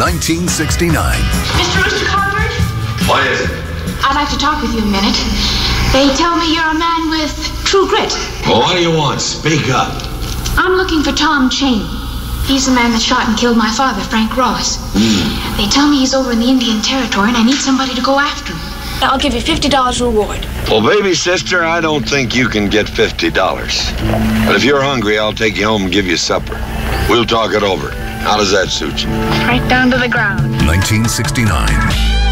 1969. Mr. Carver? What is it? I'd like to talk with you a minute. They tell me you're a man with true grit. Well, what do you want? Speak up. I'm looking for Tom Cheney. He's the man that shot and killed my father, Frank Ross. They tell me he's over in the Indian Territory, and I need somebody to go after him. I'll give you $50 reward. Well, baby sister, I don't think you can get $50. But if you're hungry, I'll take you home and give you supper. We'll talk it over. How does that suit you? Right down to the ground. 1969.